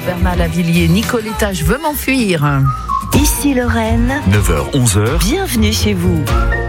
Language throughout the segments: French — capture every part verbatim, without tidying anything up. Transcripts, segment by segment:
Bernard Lavilliers, Nicoletta, je veux m'enfuir. Ici Lorraine. neuf heures onze heures. Bienvenue chez vous.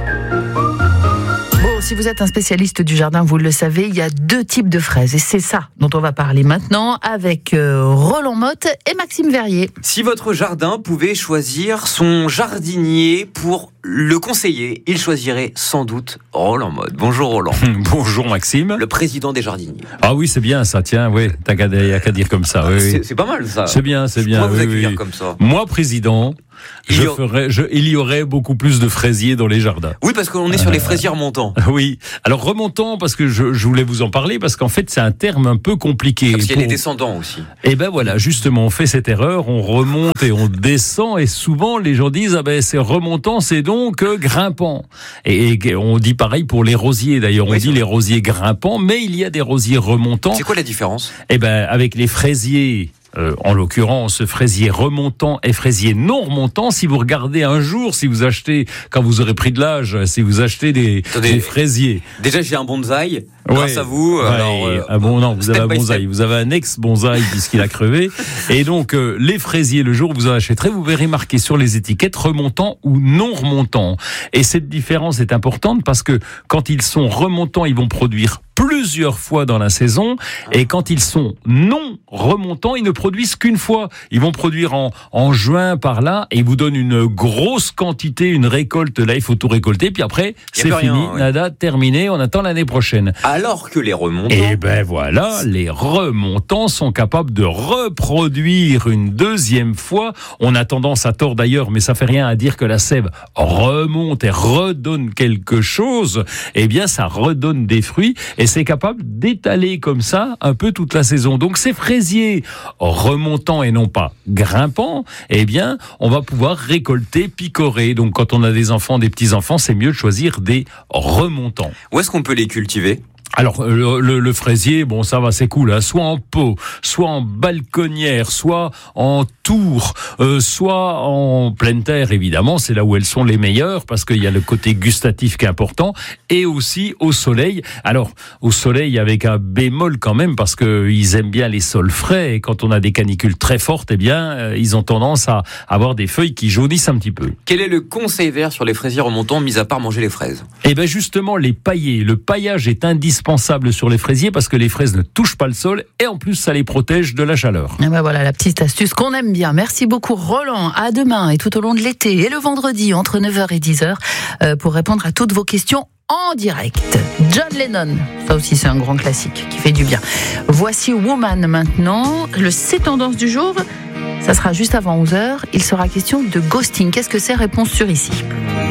Bon, si vous êtes un spécialiste du jardin, vous le savez, il y a deux types de fraises. Et c'est ça dont on va parler maintenant avec euh, Roland Motte et Maxime Verrier. Si votre jardin pouvait choisir son jardinier pour le conseiller, il choisirait sans doute Roland Motte. Bonjour Roland. Bonjour Maxime. Le président des jardiniers. Ah oui, c'est bien ça, tiens, oui, t'as qu'à, y a qu'à dire comme ça. Oui, c'est, oui. c'est pas mal ça. C'est bien, c'est Je bien. pourrais vous Oui, accueillir oui. comme ça. Moi, président, Il je y a- ferais, je, il y aurait beaucoup plus de fraisiers dans les jardins. Oui, parce qu'on est sur les fraisiers remontants. Oui. Alors remontons, parce que je, je voulais vous en parler, parce qu'en fait, c'est un terme un peu compliqué. Parce qu'il y a Pour- les descendants aussi. Eh ben voilà, justement, on fait cette erreur, on remonte et on descend, et souvent les gens disent ah ben c'est remontant, c'est donc euh, grimpant. Et, et on dit pareil pour les rosiers. D'ailleurs, on Oui, dit c'est vrai. les rosiers grimpants, mais il y a des rosiers remontants. C'est quoi la différence ? Eh ben avec les fraisiers. Euh, en l'occurrence, fraisier remontant et fraisier non remontant. Si vous regardez un jour, si vous achetez, quand vous aurez pris de l'âge, si vous achetez des, Attendez. des fraisiers. Déjà, j'ai un bonsaï. Grâce Ouais. à vous. Ouais, alors, euh, ah bon, non, vous step avez un by bonsaï. step. Vous avez un ex-bonsaï puisqu'il a crevé. Et donc, euh, les fraisiers, le jour où vous en achèterez, vous verrez marqué sur les étiquettes remontant ou non remontant. Et cette différence est importante parce que quand ils sont remontants, ils vont produire plusieurs fois dans la saison. Et quand ils sont non remontants, ils ne produisent qu'une fois. Ils vont produire en, en juin par là et ils vous donnent une grosse quantité, une récolte. Là, il faut tout récolter. Puis après, Y a c'est plus rien, fini. ouais. Nada, terminé. On attend l'année prochaine. Alors que les remontants. Et ben voilà, les remontants sont capables de reproduire une deuxième fois. On a tendance à tort d'ailleurs, mais ça fait rien à dire que la sève remonte et redonne quelque chose. Eh bien, ça redonne des fruits et c'est capable d'étaler comme ça un peu toute la saison. Donc ces fraisiers remontants et non pas grimpants, eh bien, on va pouvoir récolter, picorer. Donc quand on a des enfants, des petits-enfants, c'est mieux de choisir des remontants. Où est-ce qu'on peut les cultiver ? Alors le, le, le fraisier, bon ça va, c'est cool, hein, soit en pot, soit en balconnière, soit en tour, euh, soit en pleine terre évidemment, c'est là où elles sont les meilleures parce qu'il y a le côté gustatif qui est important, et aussi au soleil. Alors au soleil avec un bémol quand même parce que ils aiment bien les sols frais et quand on a des canicules très fortes, eh bien euh, ils ont tendance à avoir des feuilles qui jaunissent un petit peu. Quel est le conseil vert sur les fraisiers remontants, mis à part manger les fraises ? Eh bien justement, les paillets, le paillage est indispensable sur les fraisiers parce que les fraises ne touchent pas le sol et en plus ça les protège de la chaleur. Et ben voilà la petite astuce qu'on aime bien. Merci beaucoup Roland. À demain et tout au long de l'été et le vendredi entre neuf heures et dix heures euh, pour répondre à toutes vos questions en direct. John Lennon, ça aussi c'est un grand classique qui fait du bien. Voici Woman maintenant. Le C'est tendance du jour, ça sera juste avant onze heures. Il sera question de ghosting. Qu'est-ce que c'est ? Réponse sur ici.